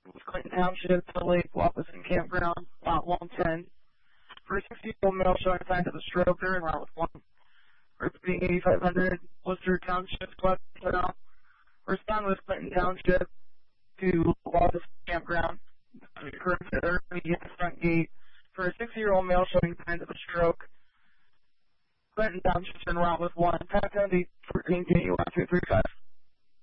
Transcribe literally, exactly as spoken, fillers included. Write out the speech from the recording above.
with Clinton Township to Lake Wapison Campground, lot one ten. For a sixty-year-old male showing signs of a stroke, they're in route with one. Repeating eighty-five hundred, Worcester Township, Campground. Respond with Clinton Township to Wapison Campground. Current at the front gate. For a sixty-year-old male showing signs of a stroke, Clinton Township in route with one. Pass on the fourteen K U one two three five.